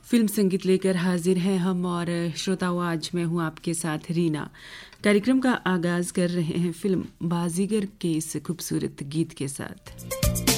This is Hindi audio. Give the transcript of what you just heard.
फिल्म संगीत लेकर हाजिर हैं हम और श्रोताओं, आज मैं हूं आपके साथ रीना। कार्यक्रम का आगाज कर रहे हैं फिल्म बाजीगर के इस खूबसूरत गीत के साथ।